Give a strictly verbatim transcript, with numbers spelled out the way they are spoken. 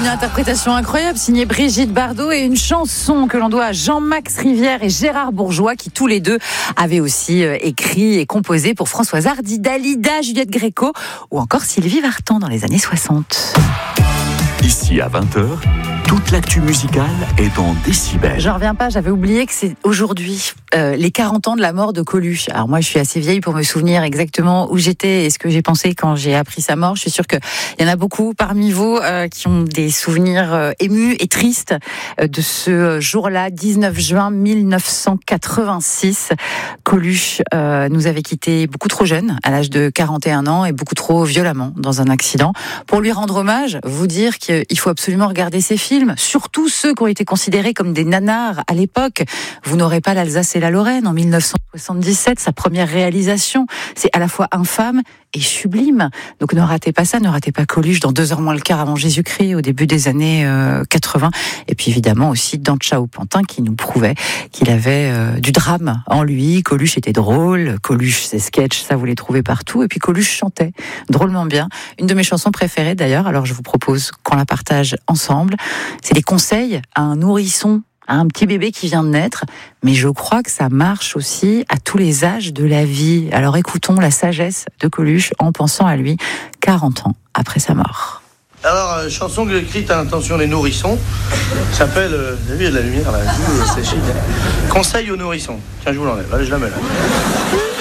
interprétation incroyable signée Brigitte Bardot et une chanson que l'on doit à Jean-Max Rivière et Gérard Bourgeois qui tous les deux avaient aussi écrit et composé pour Françoise Hardy, Dalida, Juliette Gréco ou encore Sylvie Vartan dans les années soixante. Ici à vingt heures, toute l'actu musicale est dans Décibel. J'en reviens pas, j'avais oublié que c'est aujourd'hui euh, les quarante ans de la mort de Coluche. Alors moi je suis assez vieille pour me souvenir exactement où j'étais et ce que j'ai pensé quand j'ai appris sa mort. Je suis sûre qu'il y en a beaucoup parmi vous euh, qui ont des souvenirs euh, émus et tristes euh, de ce jour-là, dix-neuf juin mille neuf cent quatre-vingt-six. Coluche euh, nous avait quittés beaucoup trop jeune, à l'âge de quarante et un ans et beaucoup trop violemment dans un accident. Pour lui rendre hommage, vous dire qu'il faut absolument regarder ses films, surtout ceux qui ont été considérés comme des nanars à l'époque. Vous n'aurez pas l'Alsace et la Lorraine en mille neuf cent soixante-dix-sept, sa première réalisation. C'est à la fois infâme et sublime. Donc ne ratez pas ça, ne ratez pas Coluche dans deux heures moins le quart avant Jésus-Christ, au début des années euh, quatre-vingts. Et puis évidemment aussi dans Ciao Pantin qui nous prouvait qu'il avait euh, du drame en lui. Coluche était drôle, Coluche ses sketchs, ça vous les trouvez partout. Et puis Coluche chantait drôlement bien. Une de mes chansons préférées d'ailleurs, alors je vous propose qu'on la partage ensemble. C'est des conseils à un nourrisson, à un petit bébé qui vient de naître, mais je crois que ça marche aussi à tous les âges de la vie. Alors écoutons la sagesse de Coluche en pensant à lui quarante ans après sa mort. Alors, euh, chanson que j'ai écrite à l'intention des nourrissons, s'appelle, euh, vous avez vu, il y a de la lumière là, c'est chic, hein. Conseil aux nourrissons. Tiens, je vous l'enlève, allez, je la mets là.